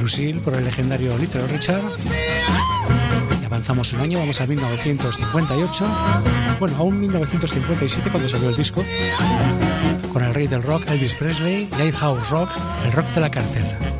Lucille por el legendario Little Richard. Y avanzamos un año, vamos a 1958. Bueno, aún 1957 cuando salió el disco. Con el rey del rock, Elvis Presley, Lighthouse Rock, el rock de la cárcel.